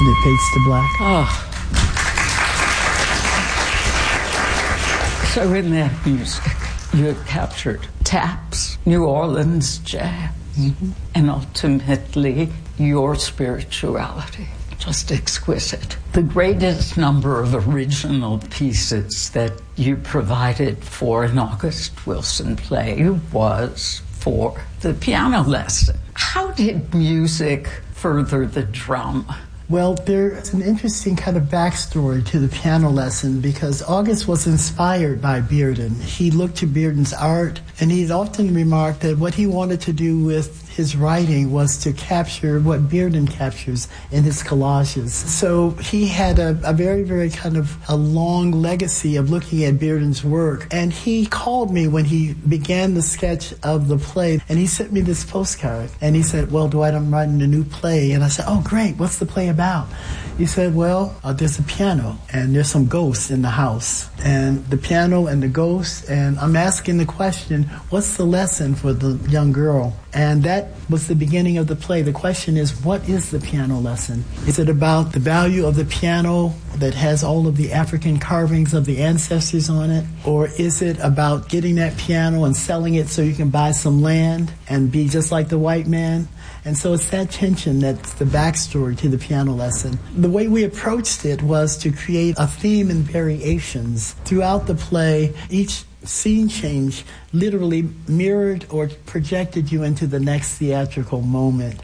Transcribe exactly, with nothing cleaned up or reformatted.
and it fades to black. Oh. So in that music, you had captured taps, New Orleans jazz, mm-hmm. and ultimately your spirituality. Just exquisite. The greatest number of original pieces that you provided for an August Wilson play was for the piano lesson. How did music further the drama? Well, there's an interesting kind of backstory to the piano lesson because August was inspired by Bearden. He looked to Bearden's art, and he'd often remarked that what he wanted to do with his writing was to capture what Bearden captures in his collages. So he had a, a very, very kind of a long legacy of looking at Bearden's work. And he called me when he began the sketch of the play, and he sent me this postcard. And he said, well, Dwight, I'm writing a new play. And I said, oh, great, what's the play about? He said, well, uh, there's a piano, and there's some ghosts in the house. And the piano and the ghosts, and I'm asking the question, what's the lesson for the young girl? And that was the beginning of the play. The question is, what is the piano lesson? Is it about the value of the piano that has all of the African carvings of the ancestors on it? Or is it about getting that piano and selling it so you can buy some land and be just like the white man? And so it's that tension that's the backstory to the piano lesson. The way we approached it was to create a theme and variations. Throughout the play, each scene change literally mirrored or projected you into the next theatrical moment.